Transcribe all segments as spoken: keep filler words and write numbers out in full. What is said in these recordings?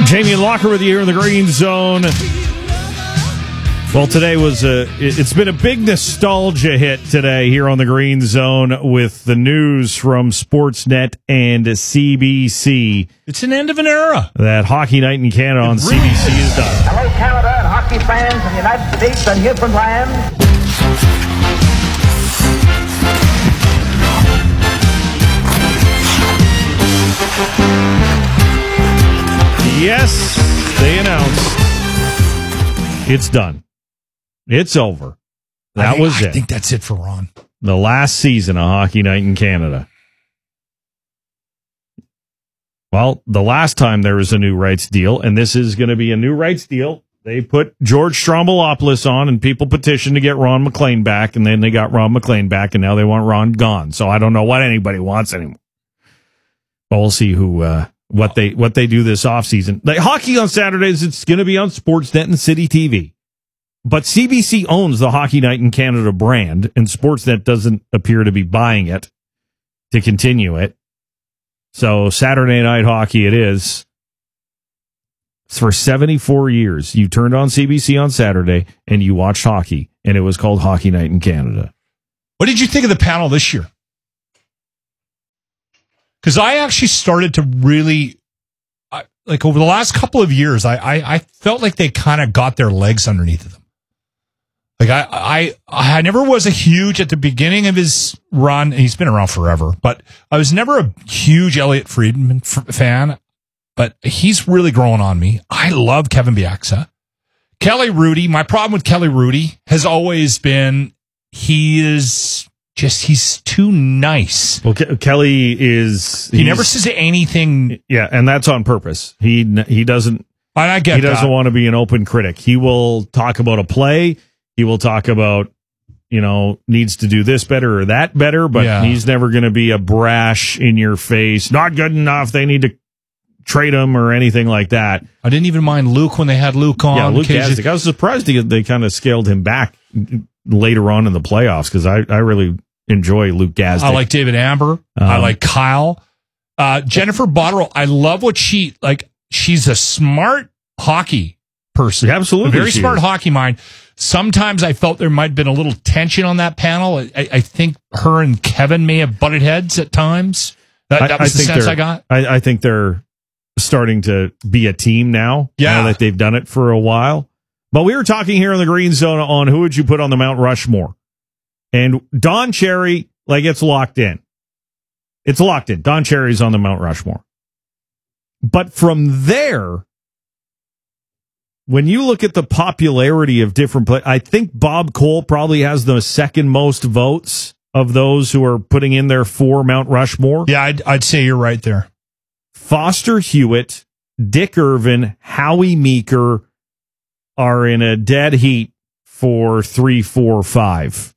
Jamie and Locker with you here in the Green Zone. Well, today was a, it's been a big nostalgia hit today here on the Green Zone with the news from Sportsnet and C B C. It's an end of an era. That Hockey Night in Canada on really C B C is done. Hello, Canada and hockey fans in the United States and Newfoundland. Yes, they announced it's done. It's over. That think, was I it. I think that's it for Ron. The last season of Hockey Night in Canada. Well, the last time there was a new rights deal, and this is going to be a new rights deal. They put George Stroumboulopoulos on, and people petitioned to get Ron McLean back, and then they got Ron McLean back, and now they want Ron gone. So I don't know what anybody wants anymore. But we'll see who... Uh, What they what they do this offseason. Like hockey on Saturdays, it's going to be on Sportsnet and City T V. But C B C owns the Hockey Night in Canada brand, and Sportsnet doesn't appear to be buying it to continue it. So Saturday night hockey it is. For seventy-four years, you turned on C B C on Saturday, and you watched hockey, and it was called Hockey Night in Canada. What did you think of the panel this year? Because I actually started to really, I, like over the last couple of years, I I, I felt like they kind of got their legs underneath them. Like I, I I never was a huge at the beginning of his run. He's been around forever, but I was never a huge Elliot Friedman f- fan. But he's really growing on me. I love Kevin Bieksa. Kelly Hrudey. My problem with Kelly Hrudey has always been he is. Just he's too nice. Well, Ke- Kelly is he never says anything. Yeah, and that's on purpose. He he doesn't. I get he doesn't that. want to be an open critic. He will talk about a play. He will talk about you know needs to do this better or that better. But yeah. he's never going to be a brash in your face. Not good enough. They need to trade him or anything like that. I didn't even mind Luke when they had Luke on. Yeah, Luke Gazdic. I was surprised they, they kind of scaled him back later on in the playoffs because I I really. enjoy Luke Gazdic. I like David Amber. Um, I like Kyle. Uh, Jennifer Botterill. I love what she, like, she's a smart hockey person. Absolutely. A very smart is. hockey mind. Sometimes I felt there might have been a little tension on that panel. I, I think her and Kevin may have butted heads at times. That, that was I, I the sense I got. I, I think they're starting to be a team now. Yeah. Now that they've done it for a while. But we were talking here in the Green Zone on who would you put on the Mount Rushmore. And Don Cherry, like, it's locked in. It's locked in. Don Cherry's on the Mount Rushmore. But from there, when you look at the popularity of different players, I think Bob Cole probably has the second most votes of those who are putting in their four Mount Rushmore. Yeah, I'd, I'd say you're right there. Foster Hewitt, Dick Irvin, Howie Meeker are in a dead heat for three, four, five.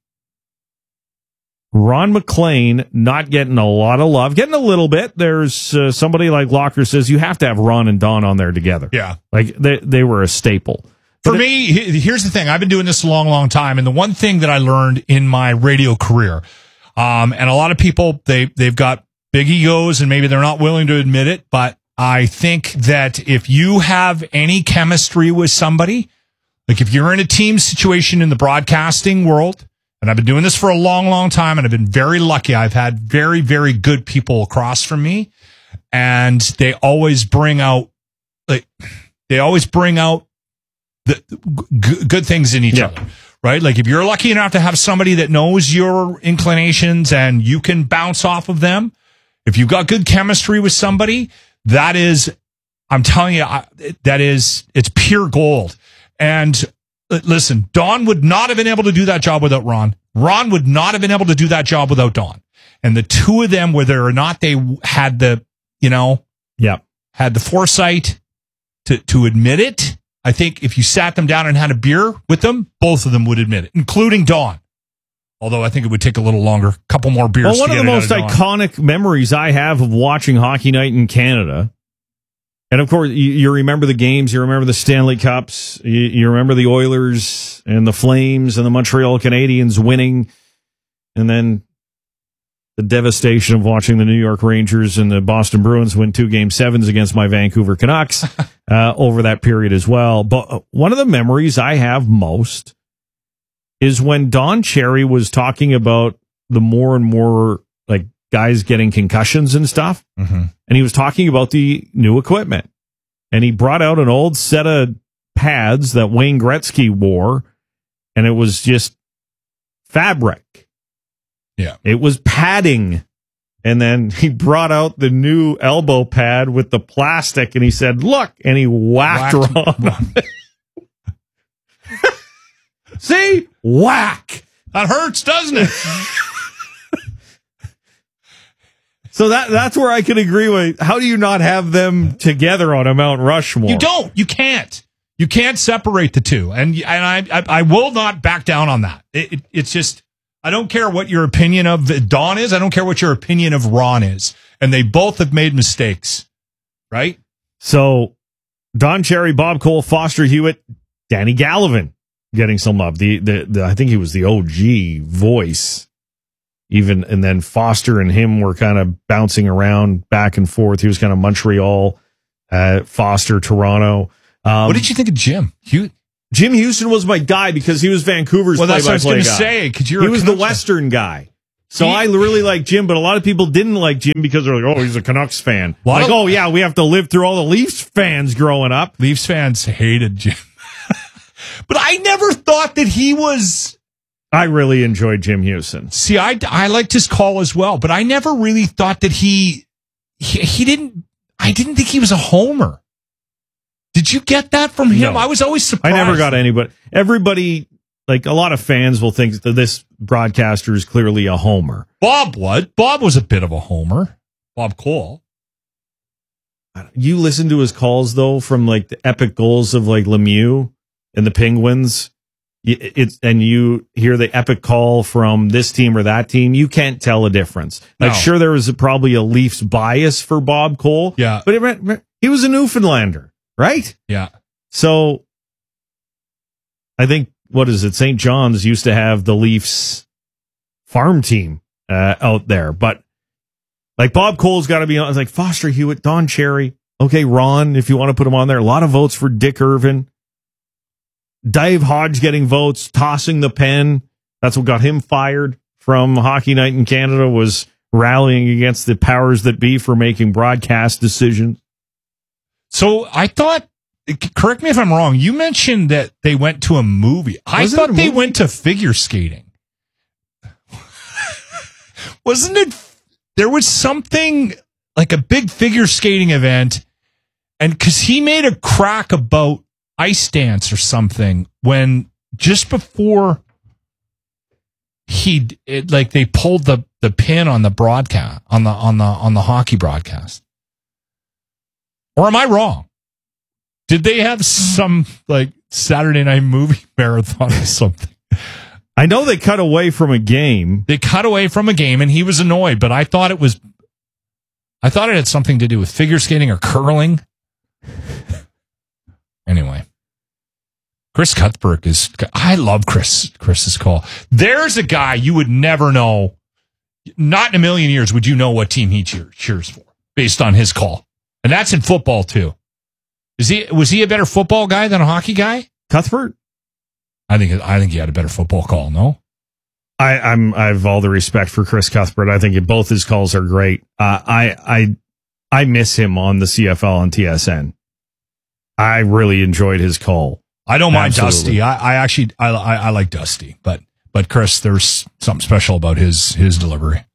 Ron McLean not getting a lot of love, getting a little bit. There's uh, somebody like Locker says you have to have Ron and Don on there together. Yeah. Like they, they were a staple. For but me, it, here's the thing. I've been doing this a long, long time. And the one thing that I learned in my radio career, um, and a lot of people, they, they've got big egos and maybe they're not willing to admit it, but I think that if you have any chemistry with somebody, like if you're in a team situation in the broadcasting world, and I've been doing this for a long, long time, and I've been very lucky. I've had very, very good people across from me, and they always bring out, like, they always bring out the g- good things in each yeah. other, right? Like, if you're lucky enough to have somebody that knows your inclinations and you can bounce off of them, if you've got good chemistry with somebody, that is, I'm telling you, I, that is, it's pure gold. And listen, Don would not have been able to do that job without Ron. Ron would not have been able to do that job without Don. And the two of them, whether or not they had the, you know, yeah, had the foresight to, to admit it, I think if you sat them down and had a beer with them, both of them would admit it, including Don. Although I think it would take a little longer, a couple more beers. Well, one to of get the it most out of iconic memories I have of watching Hockey Night in Canada. And, of course, you, you remember the games. You remember the Stanley Cups. You, you remember the Oilers and the Flames and the Montreal Canadiens winning. And then the devastation of watching the New York Rangers and the Boston Bruins win two game sevens against my Vancouver Canucks. uh, over that period as well. But one of the memories I have most is when Don Cherry was talking about the more and more like guys getting concussions and stuff. Mm-hmm. And he was talking about the new equipment. And he brought out an old set of pads that Wayne Gretzky wore, and it was just fabric. Yeah. It was padding. And then he brought out the new elbow pad with the plastic, and he said, look, and he whacked, Whacked Ron. See? Whack. That hurts, doesn't it? So that that's where I can agree with. How do you not have them together on a Mount Rushmore? You don't. You can't. You can't separate the two. And and I I, I will not back down on that. It, it, it's just, I don't care what your opinion of Don is. I don't care what your opinion of Ron is. And they both have made mistakes, right? So Don Cherry, Bob Cole, Foster Hewitt, Danny Gallivan getting some love. The, the, the I think he was the O G voice. Even and then Foster and him were kind of bouncing around back and forth. He was kind of Montreal, uh, Foster, Toronto. Um, what did you think of Jim? You, Jim Houston was my guy because he was Vancouver's well, that's what I was play-by-play going to guy. say. Because you're he a was Canucks the Western guy. So He- I really like Jim, but a lot of people didn't like Jim because they're like, oh, he's a Canucks fan. Well, I like, don't- oh, yeah, we have to live through all the Leafs fans growing up. Leafs fans hated Jim. But I never thought that he was. I really enjoyed Jim Houston. See, I, I liked his call as well, but I never really thought that he, he, he didn't, I didn't think he was a homer. Did you get that from him? No. I was always I surprised. never got anybody. Everybody, like a lot of fans will think that this broadcaster is clearly a homer. Bob what? Bob was a bit of a homer. Bob Cole. You listen to his calls, though, from like the epic goals of like Lemieux and the Penguins. It's, and you hear the epic call from this team or that team, you can't tell a difference. Like, No. sure, there was a, probably a Leafs bias for Bob Cole. Yeah. But it, he was a Newfoundlander, right? Yeah. So I think, what is it? Saint John's used to have the Leafs farm team uh, out there. But like Bob Cole's got to be on. It's like Foster Hewitt, Don Cherry. Okay, Ron, if you want to put him on there. A lot of votes for Dick Irvin. Dave Hodge getting votes, tossing the pen. That's what got him fired from Hockey Night in Canada, was rallying against the powers that be for making broadcast decisions. So I thought, correct me if I'm wrong, you mentioned that they went to a movie. I Was it thought a they movie? went to figure skating. Wasn't it? There was something like a big figure skating event, and because he made a crack about ice dance or something when just before he it, like they pulled the the pin on the broadcast on the on the on the hockey broadcast. Or am I wrong? Did they have some like Saturday night movie marathon or something? I know they cut away from a game. They cut away from a game and he was annoyed, but I thought it was I thought it had something to do with figure skating or curling. Anyway. Chris Cuthbert is I love Chris Chris's call. There's a guy you would never know, not in a million years would you know what team he cheer, cheers for based on his call. And that's in football too. Is he was he a better football guy than a hockey guy? Cuthbert? I think I think he had a better football call, no? I, I'm I have all the respect for Chris Cuthbert. I think both his calls are great. Uh, I I I miss him on the C F L and T S N. I really enjoyed his call. I don't mind Absolutely. Dusty. I, I actually I, I I like Dusty, but but Chris, there's something special about his his delivery.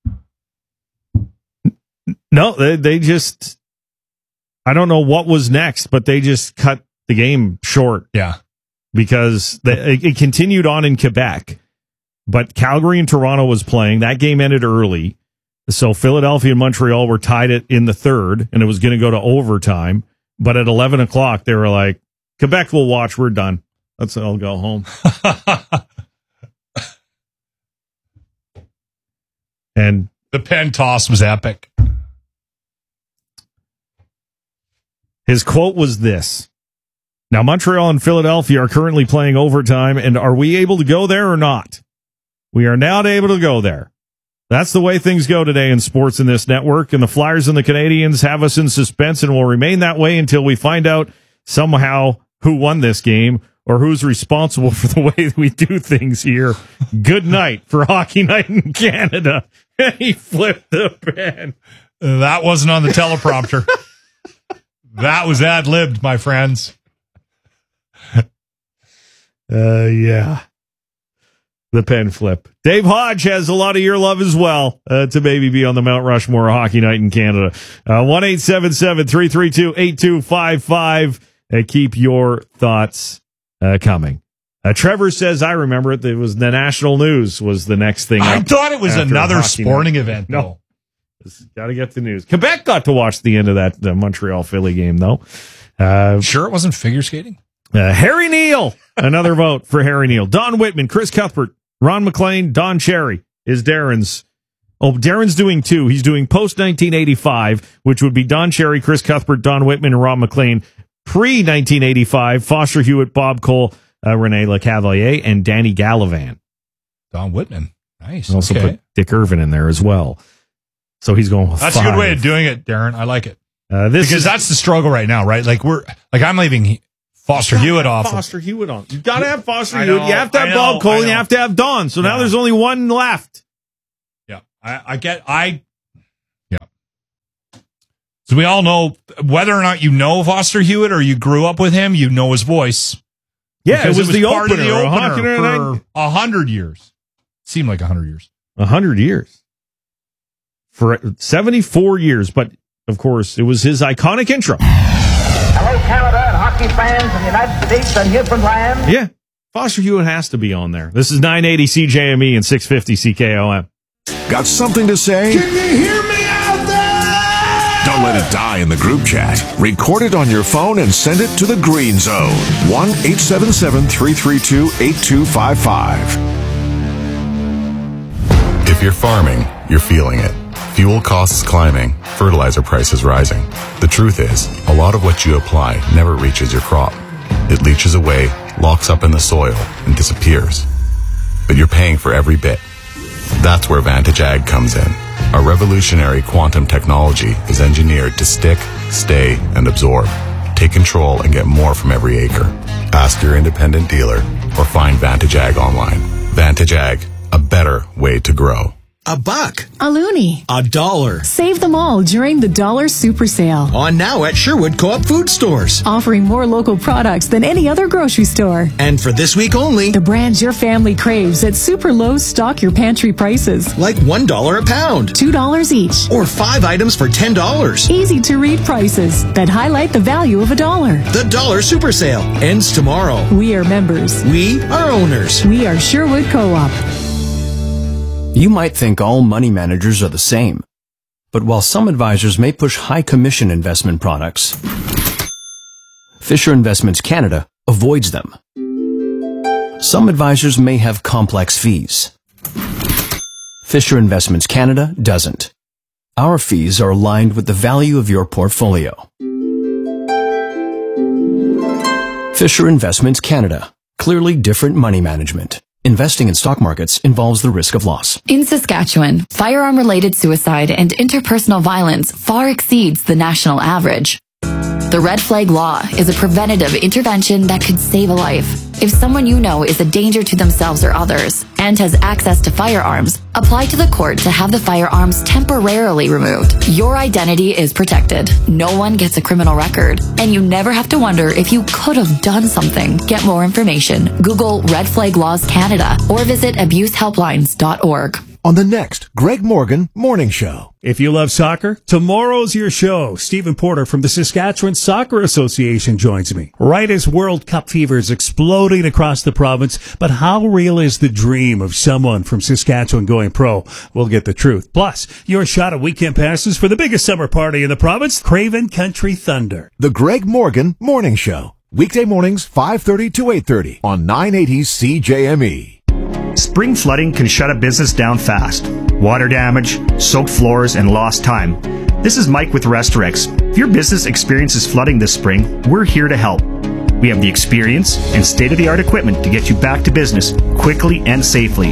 No, they they just I don't know what was next, but they just cut the game short. Yeah. Because the, it, it continued on in Quebec, but Calgary and Toronto was playing. That game ended early. So Philadelphia and Montreal were tied it in the third, and it was going to go to overtime. But at eleven o'clock, they were like, Quebec will watch. We're done. Let's all go home. And the pen toss was epic. His quote was this. Now, Montreal and Philadelphia are currently playing overtime, and are we able to go there or not? We are not able to go there. That's the way things go today in sports in this network, and the Flyers and the Canadians have us in suspense and will remain that way until we find out somehow who won this game or who's responsible for the way we do things here. Good night for Hockey Night in Canada. And he flipped the pen. That wasn't on the teleprompter. That was ad-libbed, my friends. Uh, yeah. The pen flip. Dave Hodge has a lot of your love as well uh, to maybe be on the Mount Rushmore Hockey Night in Canada. Uh, one eight seven seven, three three two, eight two five five. Uh, keep your thoughts uh, coming. Uh, Trevor says, I remember it. It was the national news was the next thing. I thought it was another sporting night. event. No. Got to get the news. Quebec got to watch the end of that the Montreal Philly game, though. Uh, sure it wasn't figure skating? Uh, Harry Neal. Another vote for Harry Neal. Don Whitman, Chris Cuthbert, Ron McLean, Don Cherry is Darren's. Oh, Darren's doing two. He's doing post nineteen eighty-five, which would be Don Cherry, Chris Cuthbert, Don Whitman, and Ron McLean. Pre nineteen eighty-five, Foster Hewitt, Bob Cole, uh, Rene LeCavalier, and Danny Gallivan. Don Whitman. Nice. Also okay. put Dick Irvin in there as well. So he's going with That's five. a good way of doing it, Darren. I like it. Uh, this because is, that's the struggle right now, right? Like we're like I'm leaving Foster Hewitt off. Foster Hewitt on. You got to have Foster I Hewitt. know, You have to have I Bob know, Cole. I And you know. have to have Don. So now Yeah. there's only one left. Yeah, I, I get. I yeah. So we all know whether or not you know Foster Hewitt or you grew up with him, you know his voice. Yeah, Because it was, the part opener. of the of Hockey opener Night for a hundred years. Seemed like a hundred years. A hundred years. For seventy-four years, but of course, it was his iconic intro. Hello, Canada and hockey fans in the United States and Newfoundland. Yeah, Foster Hewitt has to be on there. This is nine eighty C J M E and six fifty C K O M. Got something to say? Can you hear me out there? Don't let it die in the group chat. Record it on your phone and send it to the Green Zone. one eight seven seven, three three two, eight two five five. If you're farming, you're feeling it. Fuel costs climbing, fertilizer prices rising. The truth is, a lot of what you apply never reaches your crop. It leaches away, locks up in the soil, and disappears. But you're paying for every bit. That's where Vantage Ag comes in. Our revolutionary quantum technology is engineered to stick, stay, and absorb. Take control and get more from every acre. Ask your independent dealer or find Vantage Ag online. Vantage Ag, a better way to grow. A buck. A loonie. A dollar. Save them all during the Dollar Super Sale. On now at Sherwood Co-op Food Stores. Offering more local products than any other grocery store. And for this week only, The brands your family craves at super low stock your pantry prices. like one dollar a pound. two dollars each. Or five items for ten dollars. Easy to read prices that highlight the value of a dollar. The Dollar Super Sale ends tomorrow. We are members. We are owners. We are Sherwood Co-op. You might think all money managers are the same. But while some advisors may push high commission investment products, Fisher Investments Canada avoids them. Some advisors may have complex fees. Fisher Investments Canada doesn't. Our fees are aligned with the value of your portfolio. Fisher Investments Canada. Clearly different money management. Investing in stock markets involves the risk of loss. In Saskatchewan, firearm-related suicide and interpersonal violence far exceeds the national average. The Red Flag Law is a preventative intervention that could save a life. If someone you know is a danger to themselves or others and has access to firearms, apply to the court to have the firearms temporarily removed. Your identity is protected. No one gets a criminal record, and you never have to wonder if you could have done something. Get more information. Google Red Flag Laws Canada or visit abuse helplines dot org. On the next Greg Morgan Morning Show. If you love soccer, tomorrow's your show. Stephen Porter from the Saskatchewan Soccer Association joins me. Right as World Cup fever is exploding across the province, but how real is the dream of someone from Saskatchewan going pro? We'll get the truth. Plus, your shot at weekend passes for the biggest summer party in the province, Craven Country Thunder. The Greg Morgan Morning Show. Weekday mornings, five thirty to eight thirty on nine eighty C J M E. Spring flooding can shut a business down fast. Water damage, soaked floors, and lost time. This is Mike with Restorex. If your business experiences flooding this spring, we're here to help. We have the experience and state-of-the-art equipment to get you back to business quickly and safely.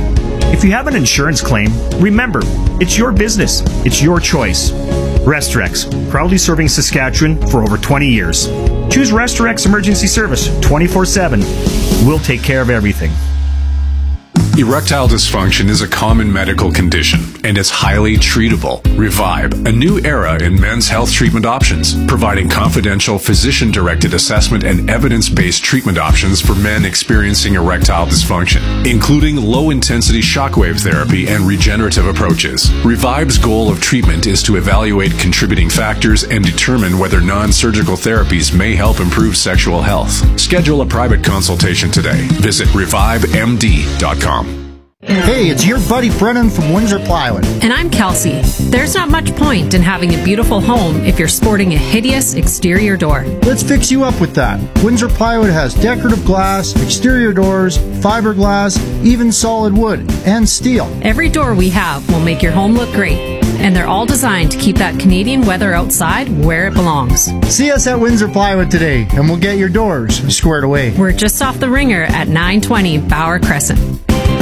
If you have an insurance claim, remember, it's your business. It's your choice. Restorex, proudly serving Saskatchewan for over twenty years. Choose Restorex Emergency Service twenty-four seven. We'll take care of everything. Erectile dysfunction is a common medical condition, and it's highly treatable. Revive, a new era in men's health treatment options, providing confidential physician-directed assessment and evidence-based treatment options for men experiencing erectile dysfunction, including low-intensity shockwave therapy and regenerative approaches. Revive's goal of treatment is to evaluate contributing factors and determine whether non-surgical therapies may help improve sexual health. Schedule a private consultation today. Visit revive m d dot com. Hey, it's your buddy Brennan from Windsor Plywood. And I'm Kelsey. There's not much point in having a beautiful home if you're sporting a hideous exterior door. Let's fix you up with that. Windsor Plywood has decorative glass, exterior doors, fiberglass, even solid wood, and steel. Every door we have will make your home look great. And they're all designed to keep that Canadian weather outside where it belongs. See us at Windsor Plywood today, and we'll get your doors squared away. We're just off the Ringer at nine twenty Bauer Crescent.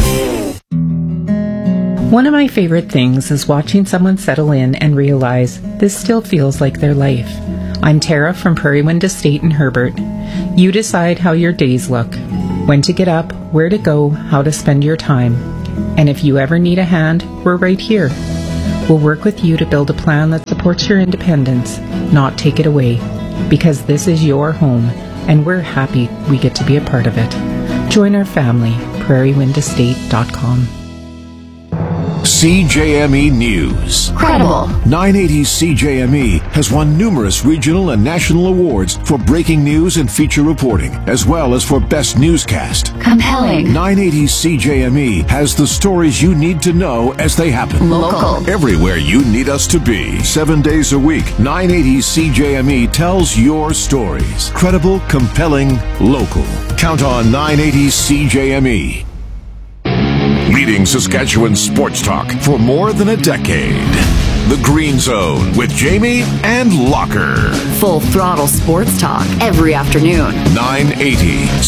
One of my favorite things is watching someone settle in and realize this still feels like their life. I'm Tara from Prairie Wind Estate in Herbert. You decide how your days look, when to get up, where to go, how to spend your time. And if you ever need a hand, we're right here. We'll work with you to build a plan that supports your independence, not take it away. Because this is your home, and we're happy we get to be a part of it. Join our family, prairie wind estate dot com. C J M E News. Credible. nine eighty C J M E has won numerous regional and national awards for breaking news and feature reporting, as well as for best newscast. Compelling. nine eighty C J M E has the stories you need to know as they happen. Local. Everywhere you need us to be. Seven days a week, nine eighty C J M E tells your stories. Credible, compelling, local. Count on nine eighty C J M E. Leading Saskatchewan sports talk for more than a decade. The Green Zone with Jamie and Locker. Full throttle sports talk every afternoon. nine eighty